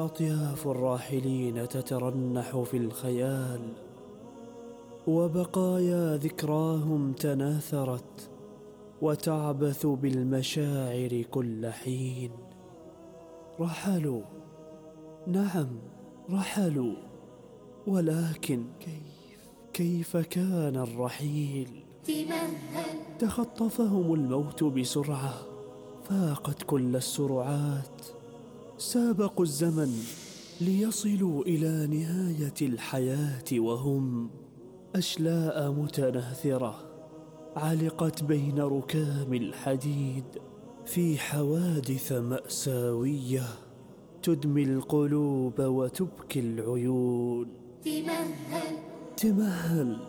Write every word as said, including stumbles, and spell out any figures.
أطياف الراحلين تترنح في الخيال، وبقايا ذكراهم تناثرت وتعبث بالمشاعر كل حين. رحلوا، نعم رحلوا، ولكن كيف كيف كان الرحيل؟ تمهل. تخطفهم الموت بسرعة فاقت كل السرعات، سابقوا الزمن ليصلوا إلى نهاية الحياة وهم أشلاء متناثرة علقت بين ركام الحديد في حوادث مأساوية تدمي القلوب وتبكي العيون. تمهل. تمهل